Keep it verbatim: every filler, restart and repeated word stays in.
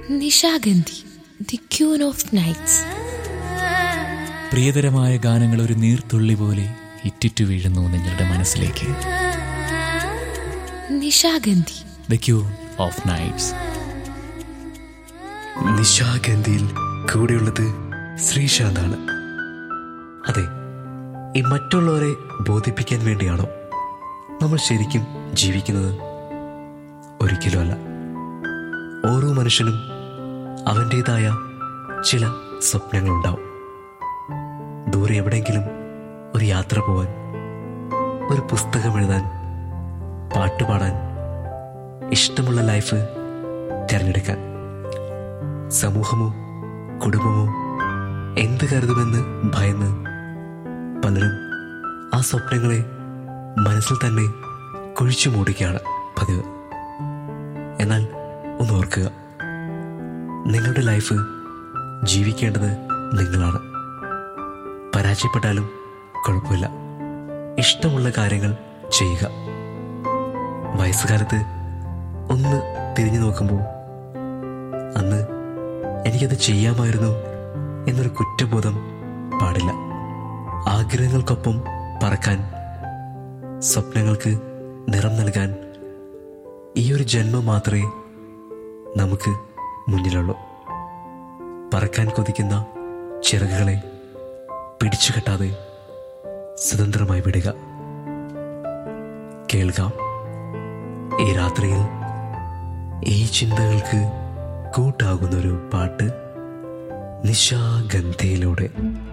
Nishagandhi, the queen of nights. പ്രിയതരമായ ഗാനങ്ങൾ ഒരു നീർത്തുള്ളി പോലെ ഇറ്റിറ്റു വീഴുന്നു നിങ്ങളുടെ മനസ്സിലേക്ക്. Nishagandhi, the queen of nights. നിശാഗന്ധിയിൽ കൂടെയുള്ളത് ശ്രീശാന്താണ്. അതെ, ഈ മറ്റുള്ളവരെ ബോധിപ്പിക്കാൻ വേണ്ടിയാണോ നമ്മൾ ശരിക്കും ജീവിക്കുന്നത്? ഒരിക്കലും അല്ല. ഓരോ മനുഷ്യനും അവൻ്റേതായ ചില സ്വപ്നങ്ങളുണ്ടാവും. ദൂരെ എവിടെയെങ്കിലും ഒരു യാത്ര പോവാൻ, ഒരു പുസ്തകം എഴുതാൻ, പാട്ടുപാടാൻ, ഇഷ്ടമുള്ള ലൈഫ് തിരഞ്ഞെടുക്കാൻ. സമൂഹമോ കുടുംബമോ എന്ത് കരുതുമെന്ന് ഭയന്ന് പലരും ആ സ്വപ്നങ്ങളെ മനസ്സിൽ തന്നെ കുഴിച്ചു മൂടുകയാണ് പതിവ്. എന്നാൽ ഒന്ന് ഓർക്കുക, നിങ്ങളുടെ ലൈഫ് ജീവിക്കേണ്ടത് നിങ്ങളാണ്. പരാജയപ്പെട്ടാലും കുഴപ്പമില്ല, ഇഷ്ടമുള്ള കാര്യങ്ങൾ ചെയ്യുക. വയസ്സുകാലത്ത് ഒന്ന് തിരിഞ്ഞു നോക്കുമ്പോൾ അന്ന് എനിക്കത് ചെയ്യാമായിരുന്നു എന്നൊരു കുറ്റബോധം പാടില്ല. ആഗ്രഹങ്ങൾക്കൊപ്പം പറക്കാൻ, സ്വപ്നങ്ങൾക്ക് നിറം നൽകാൻ ഈ ഒരു ജന്മം മാത്രമേ നമുക്ക് മുന്നിലുള്ളൂ. പറക്കാൻ കൊതിക്കുന്ന ചിറകുകളെ പിടിച്ചുകെട്ടാതെ സ്വതന്ത്രമായി വിടുക. കേൾക്കാം ഈ രാത്രിയിൽ ഈ ചിന്തകൾക്ക് കൂട്ടാകുന്നൊരു പാട്ട് നിശാഗന്ധിയിലൂടെ.